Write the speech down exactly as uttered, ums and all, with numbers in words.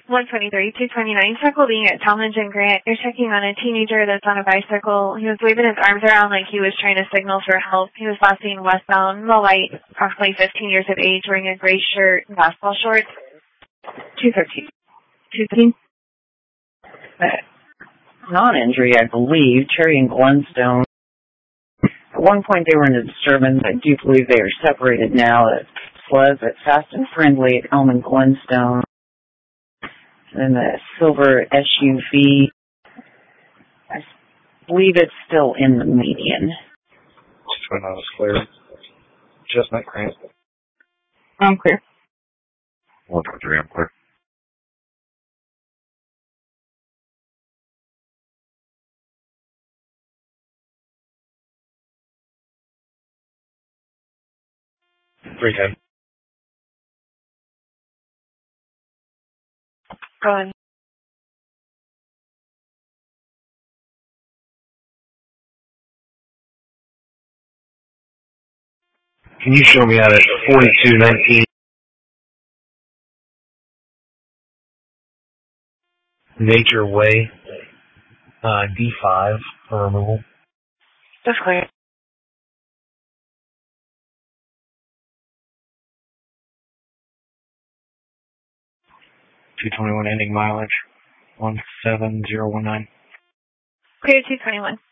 one twenty-three, two twenty-nine, circling at Talmadge and Grant. You're checking on a teenager that's on a bicycle. He was waving his arms around like he was trying to signal for help. He was last seen westbound, low light, approximately fifteen years of age, wearing a gray shirt and basketball shorts. two thirteen. two thirteen. Non-injury, I believe. Cherry and Glenstone. At one point they were in a disturbance. I do believe they are separated now. It was at Fast and Friendly at Elm and Glenstone. And the silver S U V, I believe it's still in the median. Twin Isles clear. Chestnut Grant. I'm clear. one twenty-three, I'm clear. three ten. Go ahead. Can you show me out at forty-two nineteen? Nature Way, uh, D five for removal. That's clear. two twenty-one ending mileage, one seven zero one nine. Clear two twenty-one.